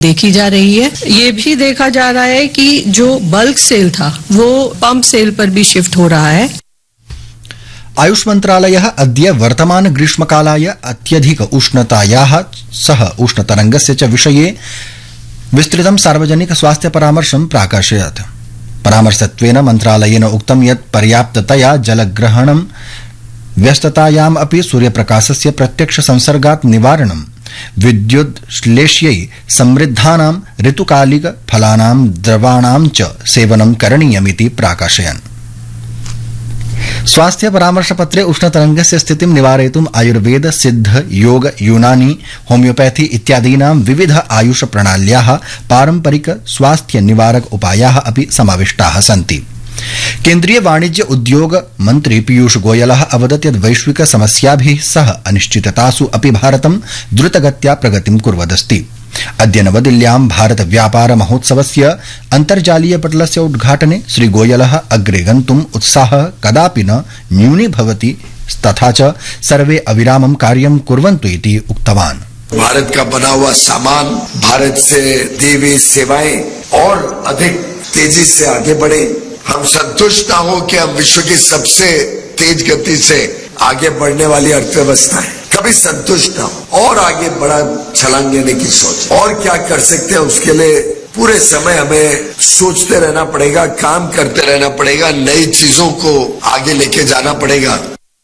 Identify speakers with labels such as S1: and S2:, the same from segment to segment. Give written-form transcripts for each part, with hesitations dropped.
S1: देखी जा रही है। ये भी देखा जा रहा है कि जो बल्क सेल था वो पंप सेल पर भी शिफ्ट हो रहा है।
S2: आयुष मन्त्रालयः अद्य वर्तमान ग्रीष्मकालाय अत्यधिक उष्णतायाः सह उष्णतरङ्गस्य च विषये विस्तृतं सार्वजनिक स्वास्थ्य परामर्शं प्राकाशयत्। परामर्शत्वेन मन्त्रालयेन उक्तं यत् पर्याप्ततया जलग्रहणं व्यस्ततायाम् अपि सूर्यप्रकाशस्य प्रत्यक्ष संसर्गात् निवारणं विद्युद्श्लेष्यै समृद्धानां ऋतुकालिक फलानां द्रवाणां च सेवनं करणीयमिति प्राकाशयन्। स्वास्थ्य परामर्शपत्रे उष्णतरङ्गस्य स्थितिं निवारयितुम् आयुर्वेद सिद्ध योग यूनानी होमियोपैथी इत्यादीनां विविध आयुष प्रणाल्याः पारंपरिक स्वास्थ्य निवारक उपायाः अपि समाविष्टाः सन्ति। केन्द्रीय वाणिज्य उद्योग मन्त्री पीयूष गोयलः अवदत् यत् वैश्विक समस्याभिः सह अनिश्चिततासु अपि भारतं द्रुतगत्या प्रगतिं कुर्वदस्ति। अद्य नवदिल्ल्यां भारत व्यापार महोत्सवस्य अन्तर्जालीय पटलस्य उद्घाटने श्रीगोयलः अग्रे गन्तुम् उत्साहः कदापि न न्यूनीभवति तथा च सर्वे अविरामं कार्यं कुर्वन्तु इति उक्तवान्।
S3: भारत का बना हुआ सामान, भारत से दी हुई सेवाएं और अधिक तेजी से आगे बढ़े। हम संतुष्ट न हो कि हम विश्व की सबसे तेज गति से आगे बढ़ने वाली अर्थव्यवस्था है, कभी संतुष्ट न हो और आगे बड़ा छलांग लेने की सोच। और क्या कर सकते हैं उसके लिए पूरे समय हमें सोचते रहना पड़ेगा, काम करते रहना पड़ेगा, नई चीजों को आगे लेके जाना पड़ेगा।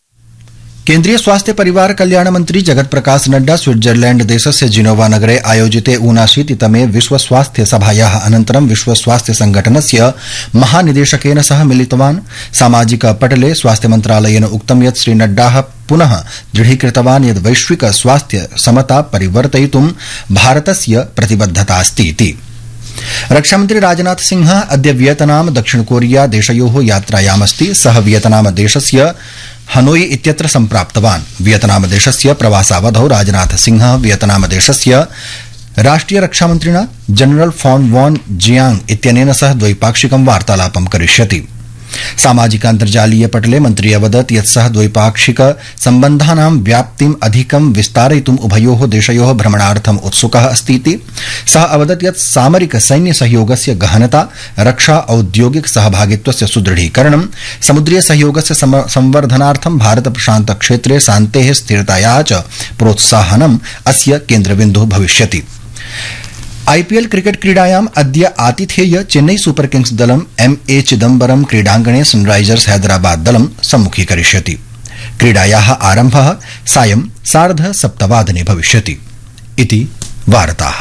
S2: केन्द्रीय स्वास्थ्य परिवार कल्याण मंत्री जगत प्रकाश नड्डा स्विट्जरलैंड देशस्य जिनोवा नगरे आयोजिते 79तमे विश्व स्वास्थ्य सभायाः अनन्तरं विश्व स्वास्थ्य संघटनस्य महानिदेशकेन सह मिलितवान्। सामाजिक पटले स्वास्थ्य मन्त्रालयेन उक्तं यत् श्री नड्डाः पुनः दृढीकृतवान् यत् वैश्विक स्वास्थ्य समता परिवर्तयितुं भारतस्य प्रतिबद्धता अस्ति इति। रक्षामन्त्री राजनाथ सिंहः अद्य वियतनाम दक्षिण कोरिया देशयोः यात्रायामस्ति। सः वियतनाम देशस्य हनोई इत्यत्र सम्प्राप्तवान्। वियतनाम देशस्य प्रवासावधौ राजनाथ सिंहः वियतनाम देशस्य राष्ट्रिय रक्षामन्त्रिणा जनरल फॉन वॉन जियांग इत्यनेन सह द्वैपाक्षिकं वार्तालापं करिष्यति। सामाजिकान्तर्जालीय पटले मन्त्री अवदत् यत् सः द्वैपाक्षिक सम्बन्धानां व्याप्तिम् अधिकं विस्तारयितुम् उभयोः देशयोः भ्रमणार्थम् उत्सुकः अस्तीति। सः अवदत् यत् सामरिक सैन्य सहयोगस्य गहनता, रक्षा औद्योगिक सहभागित्वस्य सुदृढीकरणं, समुद्रीय सहयोगस्य संवर्धनार्थं भारत प्रशान्त क्षेत्रे शान्तेः स्थिरतायाः च प्रोत्साहनम् अस्य केन्द्रबिन्दुः भविष्यति। आईपीएल क्रिकेट क्रीडायाम् अद्य आतिथेय चेन्नई सुपर किंग्स दलं एमए चिदम्बरम क्रीडाङ्गणे सनराइजर्स हैदराबाद दलं सम्मुखीकरिष्यति। क्रीडायाः आरम्भः सायं 7:30 भविष्यति इति वार्ताः।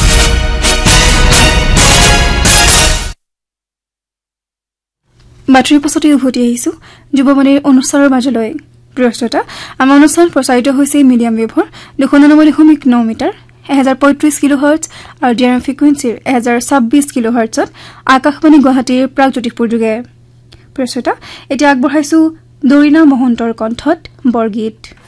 S4: বাতৰিৰ পাছতে উভতি আহিছো যুৱমণিৰ অনুষ্ঠানৰ মাজলৈ। প্ৰিয় শ্ৰোতা, আমাৰ অনুষ্ঠান প্ৰচাৰিত হৈছে মিডিয়াম ৱেভৰ 299.9 মিটাৰ 1035 কিলোহাৰ্টজ আৰু ডিআৰএম ফ্ৰিকুৱেন্সিৰ 1026 কিলোহাৰ্টজত আকাশবাণী গুৱাহাটীৰ প্ৰাগজ্যোতিষপুৰ যোগে। প্ৰিয় শ্ৰোতা, এতিয়া আগবঢ়াইছো দৰিনা মহন্তৰ কণ্ঠত বৰগীত।